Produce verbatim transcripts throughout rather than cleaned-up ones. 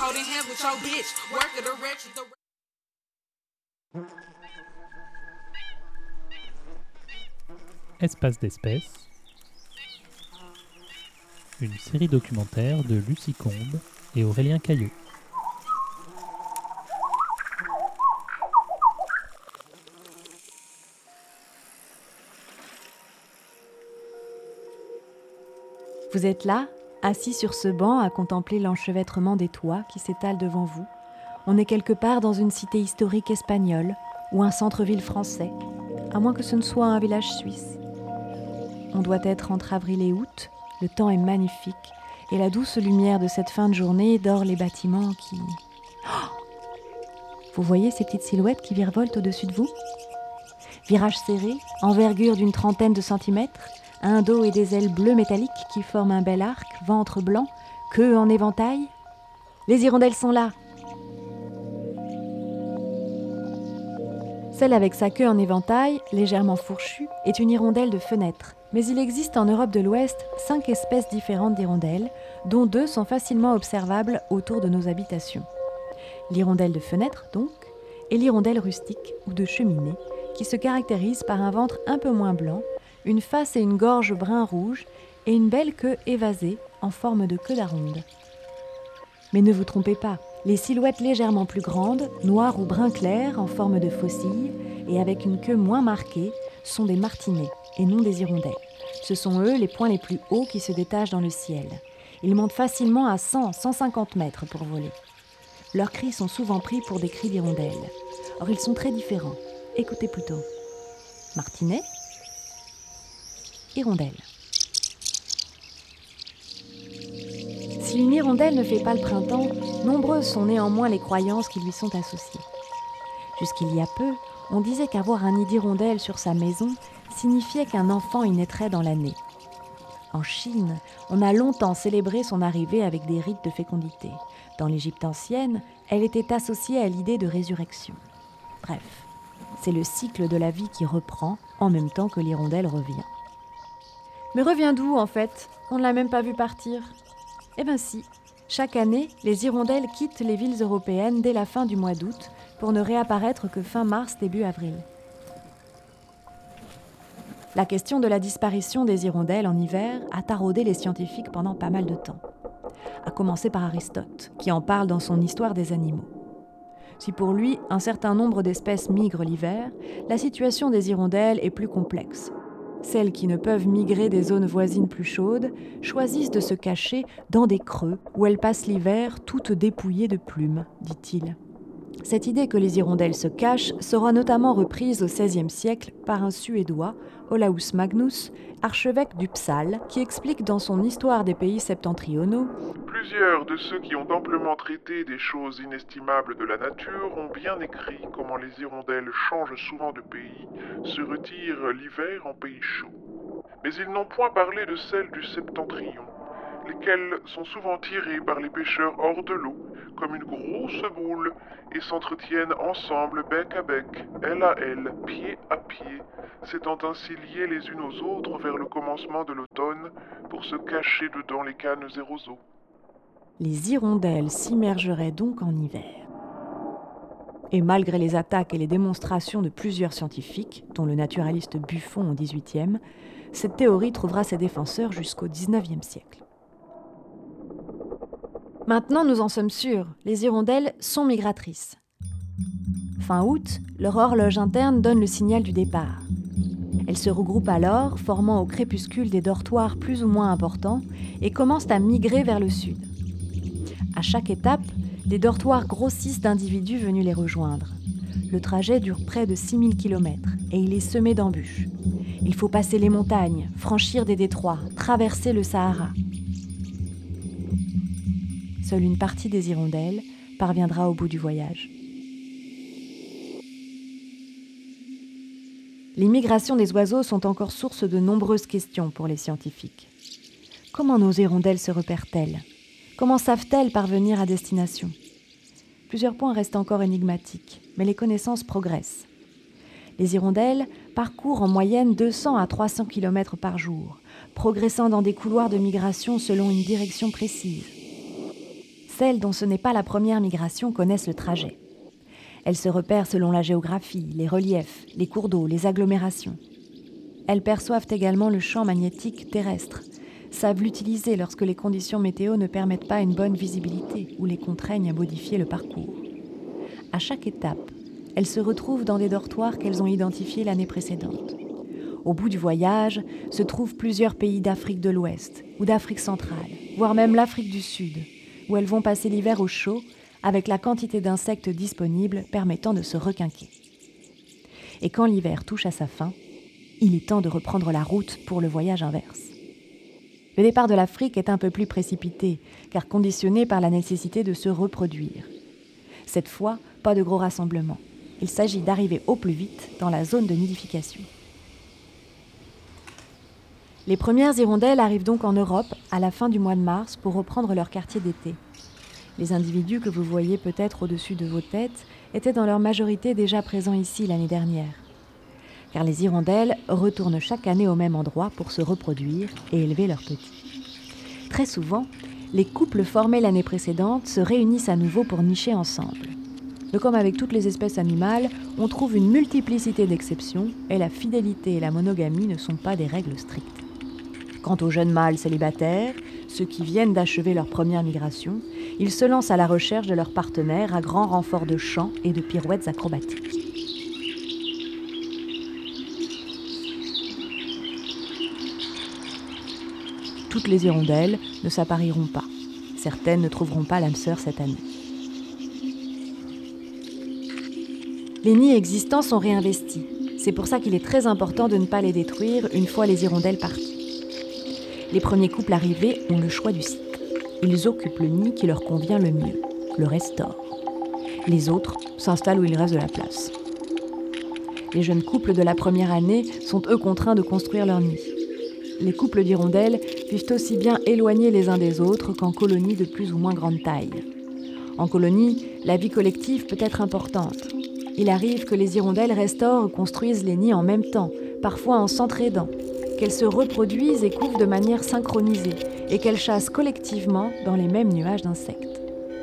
holding hands with your bitch. Work at the wretch. Espace d'espèces, une série documentaire de Lucie Combe et Aurélien Caillot. Vous êtes là, assis sur ce banc à contempler l'enchevêtrement des toits qui s'étalent devant vous. On est quelque part dans une cité historique espagnole ou un centre-ville français, à moins que ce ne soit un village suisse. On doit être entre avril et août, le temps est magnifique et la douce lumière de cette fin de journée dore les bâtiments qui... Oh ! Vous voyez ces petites silhouettes qui virevoltent au-dessus de vous ? Virage serré, envergure d'une trentaine de centimètres, un dos et des ailes bleues métalliques qui forment un bel arc, ventre blanc, queue en éventail. Les hirondelles sont là. Celle avec sa queue en éventail, légèrement fourchue, est une hirondelle de fenêtre. Mais il existe en Europe de l'Ouest cinq espèces différentes d'hirondelles, dont deux sont facilement observables autour de nos habitations. L'hirondelle de fenêtre, donc, et l'hirondelle rustique ou de cheminée, qui se caractérise par un ventre un peu moins blanc, une face et une gorge brun-rouge et une belle queue évasée en forme de queue d'aronde. Mais ne vous trompez pas, les silhouettes légèrement plus grandes, noires ou brun clair en forme de faucille et avec une queue moins marquée, sont des martinets et non des hirondelles. Ce sont eux les points les plus hauts qui se détachent dans le ciel. Ils montent facilement à cent à cent cinquante mètres pour voler. Leurs cris sont souvent pris pour des cris d'hirondelles. Or, ils sont très différents. Écoutez plutôt. Martinet, hirondelle. Si une hirondelle ne fait pas le printemps, nombreuses sont néanmoins les croyances qui lui sont associées. Jusqu'il y a peu, on disait qu'avoir un nid d'hirondelle sur sa maison signifiait qu'un enfant y naîtrait dans l'année. En Chine, on a longtemps célébré son arrivée avec des rites de fécondité. Dans l'Égypte ancienne, elle était associée à l'idée de résurrection. Bref, c'est le cycle de la vie qui reprend en même temps que l'hirondelle revient. Mais revient d'où, en fait ? On ne l'a même pas vu partir. Eh bien si, chaque année, les hirondelles quittent les villes européennes dès la fin du mois d'août pour ne réapparaître que fin mars, début avril. La question de la disparition des hirondelles en hiver a taraudé les scientifiques pendant pas mal de temps. À commencer par Aristote, qui en parle dans son Histoire des animaux. Si pour lui, un certain nombre d'espèces migrent l'hiver, la situation des hirondelles est plus complexe. Celles qui ne peuvent migrer des zones voisines plus chaudes choisissent de se cacher dans des creux où elles passent l'hiver toutes dépouillées de plumes, dit-il. Cette idée que les hirondelles se cachent sera notamment reprise au seizième siècle par un Suédois, Olaus Magnus, archevêque d'Uppsala, qui explique dans son Histoire des pays septentrionaux « Plusieurs de ceux qui ont amplement traité des choses inestimables de la nature ont bien écrit comment les hirondelles changent souvent de pays, se retirent l'hiver en pays chaud. Mais ils n'ont point parlé de celles du septentrion, lesquelles sont souvent tirées par les pêcheurs hors de l'eau, comme une grosse boule, et s'entretiennent ensemble bec à bec, aile à aile, pied à pied, s'étant ainsi liées les unes aux autres vers le commencement de l'automne, pour se cacher dedans les cannes et roseaux. » Les hirondelles s'immergeraient donc en hiver. Et malgré les attaques et les démonstrations de plusieurs scientifiques, dont le naturaliste Buffon au dix-huitième, cette théorie trouvera ses défenseurs jusqu'au dix-neuvième siècle. Maintenant, nous en sommes sûrs, les hirondelles sont migratrices. Fin août, leur horloge interne donne le signal du départ. Elles se regroupent alors, formant au crépuscule des dortoirs plus ou moins importants, et commencent à migrer vers le sud. À chaque étape, les dortoirs grossissent d'individus venus les rejoindre. Le trajet dure près de six mille kilomètres et il est semé d'embûches. Il faut passer les montagnes, franchir des détroits, traverser le Sahara. Seule une partie des hirondelles parviendra au bout du voyage. Les migrations des oiseaux sont encore source de nombreuses questions pour les scientifiques. Comment nos hirondelles se repèrent-elles ? Comment savent-elles parvenir à destination ? Plusieurs points restent encore énigmatiques, mais les connaissances progressent. Les hirondelles parcourent en moyenne deux cents à trois cents kilomètres par jour, progressant dans des couloirs de migration selon une direction précise. Celles dont ce n'est pas la première migration connaissent le trajet. Elles se repèrent selon la géographie, les reliefs, les cours d'eau, les agglomérations. Elles perçoivent également le champ magnétique terrestre, savent l'utiliser lorsque les conditions météo ne permettent pas une bonne visibilité ou les contraignent à modifier le parcours. À chaque étape, elles se retrouvent dans des dortoirs qu'elles ont identifiés l'année précédente. Au bout du voyage se trouvent plusieurs pays d'Afrique de l'Ouest ou d'Afrique centrale, voire même l'Afrique du Sud, où elles vont passer l'hiver au chaud avec la quantité d'insectes disponibles permettant de se requinquer. Et quand l'hiver touche à sa fin, il est temps de reprendre la route pour le voyage inverse. Le départ de l'Afrique est un peu plus précipité, car conditionné par la nécessité de se reproduire. Cette fois, pas de gros rassemblements. Il s'agit d'arriver au plus vite dans la zone de nidification. Les premières hirondelles arrivent donc en Europe à la fin du mois de mars pour reprendre leur quartier d'été. Les individus que vous voyez peut-être au-dessus de vos têtes étaient dans leur majorité déjà présents ici l'année dernière. Car les hirondelles retournent chaque année au même endroit pour se reproduire et élever leurs petits. Très souvent, les couples formés l'année précédente se réunissent à nouveau pour nicher ensemble. Mais comme avec toutes les espèces animales, on trouve une multiplicité d'exceptions et la fidélité et la monogamie ne sont pas des règles strictes. Quant aux jeunes mâles célibataires, ceux qui viennent d'achever leur première migration, ils se lancent à la recherche de leur partenaire à grand renfort de chants et de pirouettes acrobatiques. Toutes les hirondelles ne s'appariront pas. Certaines ne trouveront pas l'âme sœur cette année. Les nids existants sont réinvestis. C'est pour ça qu'il est très important de ne pas les détruire une fois les hirondelles parties. Les premiers couples arrivés ont le choix du site. Ils occupent le nid qui leur convient le mieux, le restaurent. Les autres s'installent où il reste de la place. Les jeunes couples de la première année sont eux contraints de construire leur nid. Les couples d'hirondelles vivent aussi bien éloignés les uns des autres qu'en colonies de plus ou moins grande taille. En colonie, la vie collective peut être importante. Il arrive que les hirondelles restaurent ou construisent les nids en même temps, parfois en s'entraidant, qu'elles se reproduisent et couvent de manière synchronisée et qu'elles chassent collectivement dans les mêmes nuages d'insectes.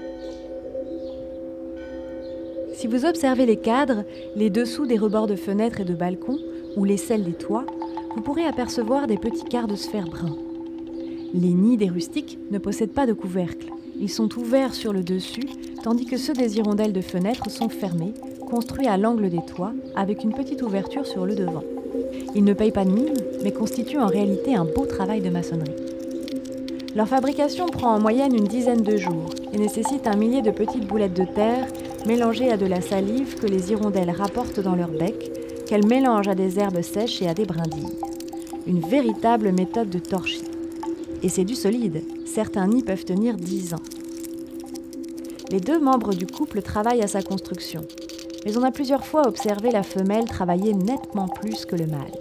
Si vous observez les cadres, les dessous des rebords de fenêtres et de balcons ou les selles des toits, vous pourrez apercevoir des petits quarts de sphère bruns. Les nids des rustiques ne possèdent pas de couvercle. Ils sont ouverts sur le dessus, tandis que ceux des hirondelles de fenêtres sont fermés, construits à l'angle des toits, avec une petite ouverture sur le devant. Ils ne payent pas de mine, mais constituent en réalité un beau travail de maçonnerie. Leur fabrication prend en moyenne une dizaine de jours et nécessite un millier de petites boulettes de terre mélangées à de la salive que les hirondelles rapportent dans leur bec, qu'elles mélangent à des herbes sèches et à des brindilles. Une véritable méthode de torchis. Et c'est du solide, certains nids peuvent tenir dix ans. Les deux membres du couple travaillent à sa construction, mais on a plusieurs fois observé la femelle travailler nettement plus que le mâle.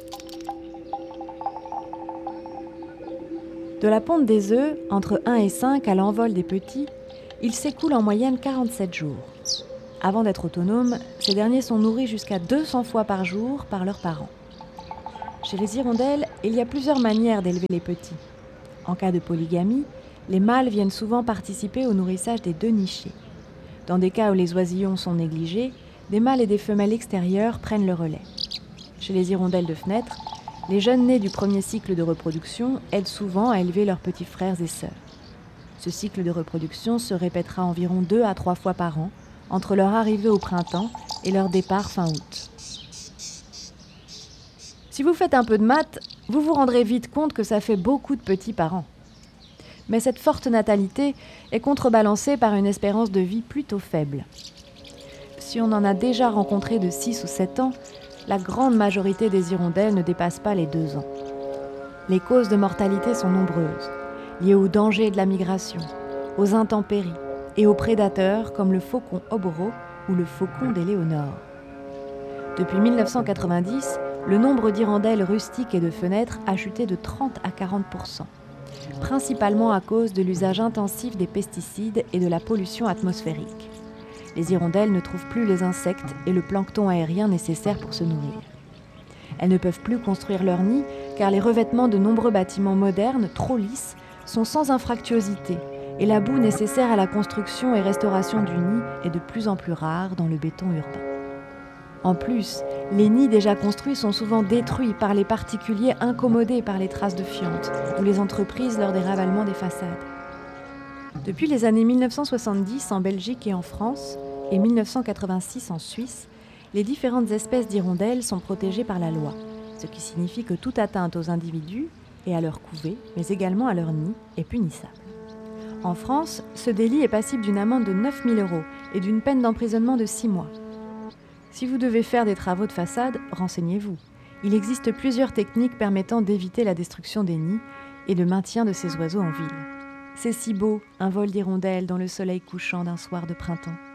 De la ponte des œufs, entre un et cinq à l'envol des petits, il s'écoule en moyenne quarante-sept jours. Avant d'être autonomes, ces derniers sont nourris jusqu'à deux cents fois par jour par leurs parents. Chez les hirondelles, il y a plusieurs manières d'élever les petits. En cas de polygamie, les mâles viennent souvent participer au nourrissage des deux nichés. Dans des cas où les oisillons sont négligés, des mâles et des femelles extérieures prennent le relais. Chez les hirondelles de fenêtre, les jeunes nés du premier cycle de reproduction aident souvent à élever leurs petits frères et sœurs. Ce cycle de reproduction se répétera environ deux à trois fois par an, entre leur arrivée au printemps et leur départ fin août. Si vous faites un peu de maths, vous vous rendrez vite compte que ça fait beaucoup de petits par an. Mais cette forte natalité est contrebalancée par une espérance de vie plutôt faible. Si on en a déjà rencontré de six ou sept ans, la grande majorité des hirondelles ne dépasse pas les deux ans. Les causes de mortalité sont nombreuses, liées aux dangers de la migration, aux intempéries et aux prédateurs comme le faucon oboro ou le faucon d'éléonore. Depuis mille neuf cent quatre-vingt-dix, le nombre d'hirondelles rustiques et de fenêtres a chuté de trente à quarante pour cent, principalement à cause de l'usage intensif des pesticides et de la pollution atmosphérique. Les hirondelles ne trouvent plus les insectes et le plancton aérien nécessaires pour se nourrir. Elles ne peuvent plus construire leur nid car les revêtements de nombreux bâtiments modernes, trop lisses, sont sans infractuosité et la boue nécessaire à la construction et restauration du nid est de plus en plus rare dans le béton urbain. En plus, les nids déjà construits sont souvent détruits par les particuliers incommodés par les traces de fientes ou les entreprises lors des ravalements des façades. Depuis les années mille neuf cent soixante-dix en Belgique et en France, et mille neuf cent quatre-vingt-six en Suisse, les différentes espèces d'hirondelles sont protégées par la loi, ce qui signifie que toute atteinte aux individus et à leur couvée, mais également à leur nid, est punissable. En France, ce délit est passible d'une amende de neuf mille euros et d'une peine d'emprisonnement de six mois. Si vous devez faire des travaux de façade, renseignez-vous. Il existe plusieurs techniques permettant d'éviter la destruction des nids et le maintien de ces oiseaux en ville. C'est si beau, un vol d'hirondelles dans le soleil couchant d'un soir de printemps.